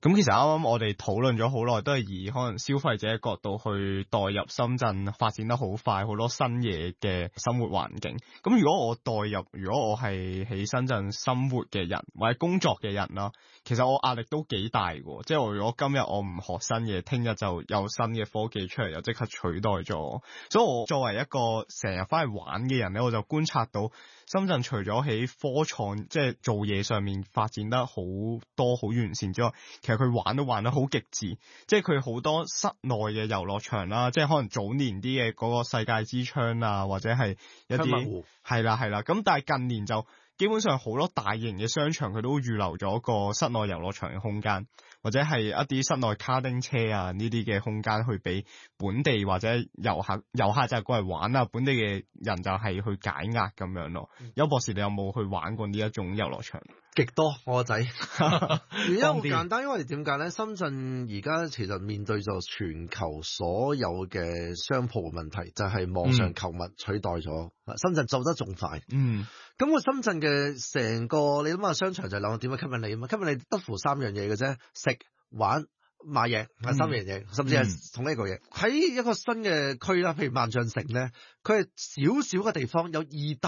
咁其實啱啱我哋討論咗好耐，都係以可能消費者角度去代入深圳發展得好快，好多新嘢嘅生活環境。咁如果我係喺深圳生活嘅人或者工作嘅人啦，其實我壓力都幾大嘅。即係我如果今日我唔學新嘢，聽日就有新嘅科技出嚟，又即刻取代咗我。所以我作為一個成日翻去玩嘅人咧，我就觀察到深圳除咗喺科創即係做嘢上面發展得好多好完善之外，其實佢玩都玩得好極致，即係佢好多室內嘅遊樂場啦，即係可能早年啲嘅嗰個世界之窗啊，或者係一啲係啦，咁但係近年就基本上好多大型嘅商場佢都預留咗個室內遊樂場嘅空間，或者係一啲室內卡丁車啊呢啲嘅空間去俾本地或者遊客就係過嚟玩啊，本地嘅人就係去解壓咁樣咯。邱博士你有冇去玩過呢一種遊樂場？ 極多，我個仔原因好簡單，因為點解咧？深圳而家其實面對咗全球所有嘅商鋪嘅問題，就係網上購物取代咗。深圳做得仲快。咁個深圳嘅成個你諗下商場就係兩個點樣吸引你啊嘛？吸引你得乎三樣嘢嘅啫，食玩買嘢係三樣嘢，甚至係同一個嘢。喺一個新嘅區啦，譬如萬象城咧，佢係少少嘅地方有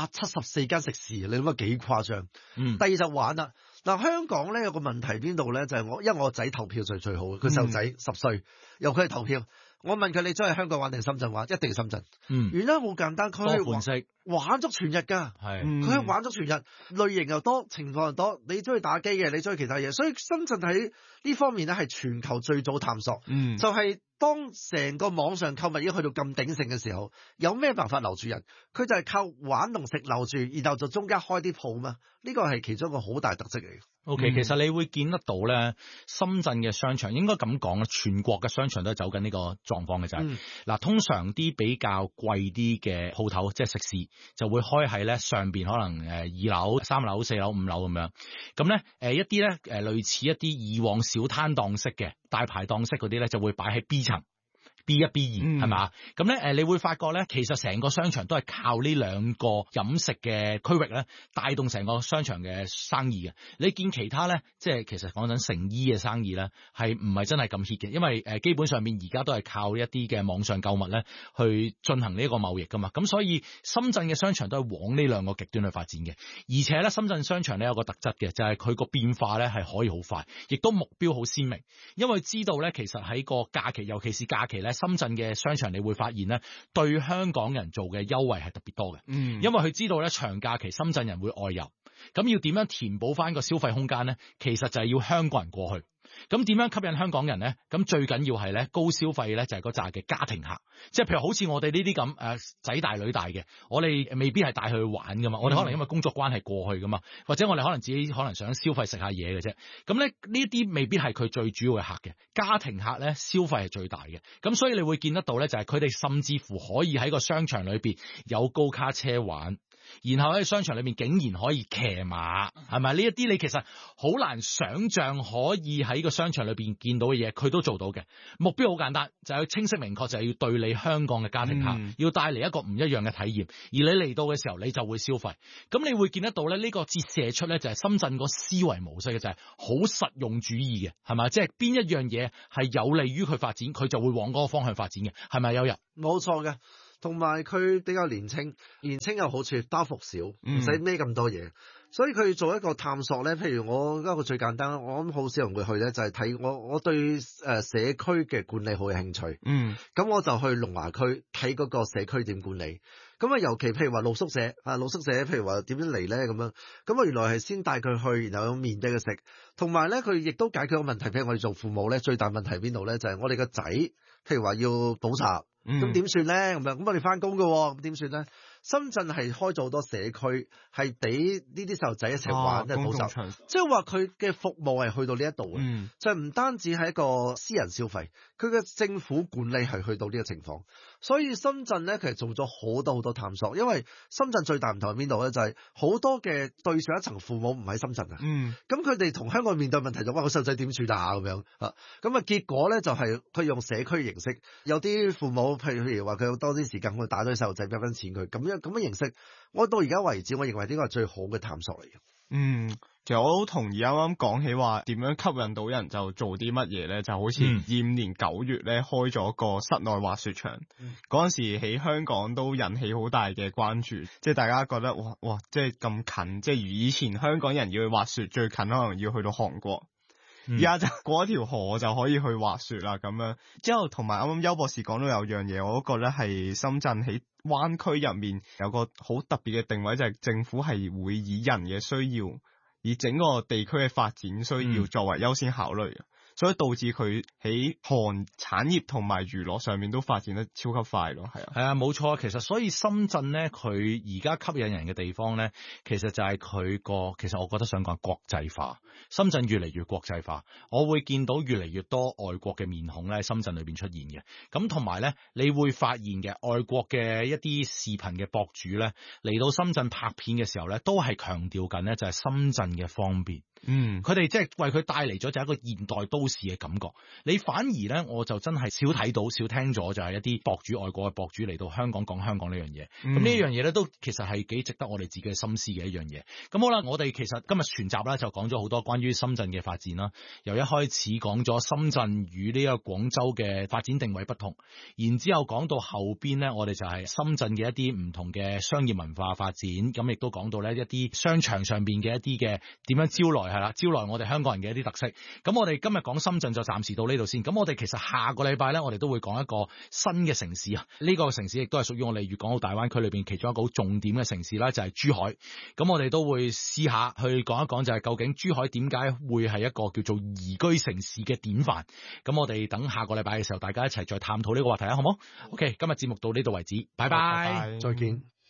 274間食肆，你諗下幾誇張？第二就玩啦。嗱，香港咧有個問題邊度咧，就係因為我個仔投票就最好，佢細路仔10歲，由佢去投票。我問佢你真係香港玩定深圳玩？一定係深圳。原因好簡單，佢可以玩足全日㗎。佢可以玩足全日，類型又多，情況又多。你中意打機嘅，你中意其他嘢，所以深圳喺呢方面咧係全球最早探索。就係當成個網上購物已經去到咁鼎盛嘅時候，有咩辦法留住人？佢就係靠玩同食留住，然後就中間開啲鋪嘛。呢個係其中一個好大特色嚟嘅。 OK，其實你會見得到咧，深圳嘅商場應該咁講啦，全國嘅商場都係走緊呢個狀況嘅就係嗱，通常啲比較貴啲嘅鋪頭，即係食肆，就會開喺咧上邊可能2樓、3樓、4樓、5樓咁樣。咁咧一啲咧類似一啲以往小攤檔式嘅大排檔式嗰啲咧，就會擺喺 B 層。B1、B2 係嘛？咁咧你會發覺咧，其實成個商場都係靠呢兩個飲食嘅區域咧，帶動成個商場嘅生意嘅。你見其他咧，即係其實講緊成衣嘅生意咧，係唔係真係咁 hit 嘅？因為基本上面而家都係靠一啲嘅網上購物咧，去進行呢一個貿易噶嘛。咁所以深圳嘅商場都係往呢兩個極端去發展嘅。而且咧，深圳商場咧有個特質嘅，就係佢個變化咧係可以好快，亦都目標好鮮明。因為知道咧，其實喺個假期，尤其是假期咧。深圳嘅商場你會發現咧，對香港人做嘅優惠係特別多嘅。因為佢知道咧，長假期深圳人會外遊，咁要點樣填補翻個消費空間咧？其實就係要香港人過去。咁點樣吸引香港人咧？咁最緊要係咧高消費咧，就係嗰扎嘅家庭客，即係譬如好似我哋呢啲咁仔大女大嘅，我哋未必係帶佢去玩噶嘛，我哋可能因為工作關係過去噶嘛，或者我哋可能自己可能想消費食下嘢嘅啫。咁咧呢啲未必係佢最主要嘅客嘅，家庭客咧消費係最大嘅。咁所以你會見得到咧，就係佢哋甚至乎可以喺個商場裏邊有高卡車玩。然後喺商場裏面竟然可以騎馬，係咪？呢一啲你其實好難想象可以喺個商場裏邊見到嘅嘢，佢都做到嘅。目標好簡單，就係清晰明確，就係要對你香港嘅家庭客，要帶嚟一個唔一樣嘅體驗。而你嚟到嘅時候，你就會消費。咁你會見得到咧，呢個折射出咧就係深圳個思維模式嘅，就係好實用主義嘅，係咪？即係邊一樣嘢係有利於佢發展，佢就會往嗰個方向發展嘅，係咪？有人冇錯嘅。同埋佢比較年輕有好處，包袱少，唔使孭咁多嘢，所以佢做一個探索咧。譬如我一個最簡單，我諗好少人會去咧，就係睇我對社區嘅管理好有興趣。咁我就去龍華區睇嗰個社區點管理。咁啊，尤其譬如話露宿者譬如話點樣嚟咧咁樣。咁啊，原來係先帶佢去，然後有面俾佢食。同埋咧，佢亦都解決個問題。譬如我哋做父母咧，最大問題邊度咧？就係我哋個仔，譬如話要補習。咁點算咧？咁我哋翻工㗎喎，咁點算咧？深圳係開咗好多社區，係俾呢啲細路仔一齊玩，即係補習。即係話佢嘅服務係去到呢一度嘅，就係唔單止係一個私人消費，佢嘅政府管理係去到呢個情況。所以深圳咧，其實做咗好多好多探索。因為深圳最大唔同喺邊度咧？就係好多嘅對上一層父母唔喺深圳啊。咁佢哋同香港面對問題就話個細路仔點算啊咁樣啊。咁啊結果咧就係佢用社區形式，有啲父母譬如話佢有多啲時間，去打咗細路仔俾翻錢佢咁樣形式，我到而家為止，我認為呢個係最好嘅探索嚟嘅。 其實我好同意啱啱講起話點樣吸引到人就做啲乜嘢咧，就好似2025年9月咧開咗個室內滑雪場，嗰陣時喺香港都引起好大嘅關注，即係大家覺得哇，即係咁近，即係如以前香港人要去滑雪最近可能要去到韓國。而家就過一條河就可以去滑雪啦咁樣。之後同埋啱啱邱博士講到有樣嘢，我都覺得係深圳喺灣區入面有個好特別嘅定位，就係政府係會以人嘅需要，以整個地區嘅發展需要作為優先考慮嘅。所以導致佢喺韓產業同埋娛樂上面都發展得超級快咯，係啊， 係啊，冇錯。其實所以深圳咧，佢而家吸引人嘅地方咧，其實就係佢個，其實我覺得想講國際化。深圳越嚟越國際化，我會見到越嚟越多外國嘅面孔咧喺深圳裏邊出現嘅。咁同埋咧，你會發現嘅外國嘅一啲視頻嘅博主咧嚟到深圳拍片嘅時候咧，都係強調緊咧就係深圳嘅方便。佢哋即係為佢帶嚟咗就係一個現代都市嘅感覺。你反而咧，我就真係少睇到、少聽咗，就係一啲博主，外國嘅博主嚟到香港講香港呢樣嘢。咁呢樣嘢咧，都其實係幾值得我哋自己嘅深思嘅一樣嘢。咁好啦，我哋其實今日全集咧就講咗好多關於深圳嘅發展啦。由一開始講咗深圳與呢個廣州嘅發展定位不同，然之後講到後邊咧，我哋就係深圳嘅一啲唔同嘅商業文化發展。咁亦都講到咧一啲商場上邊嘅一啲嘅點樣招來。係啦，招來我哋香港人嘅一啲特色。咁我哋今日講深圳就暫時到呢度先。咁我哋其實下個禮拜咧，我哋都會講一個新嘅城市啊。呢個城市亦都係屬於我哋粵港澳大灣區裏邊其中一個好重點嘅城市啦，就係珠海。咁我哋都會試下去講一講，就係究竟珠海點解會係一個叫做宜居城市嘅典範。咁我哋等下個禮拜嘅時候，大家一齊再探討呢個話題啊，好唔好？OK，今日節目到呢度為止，拜拜， 再見。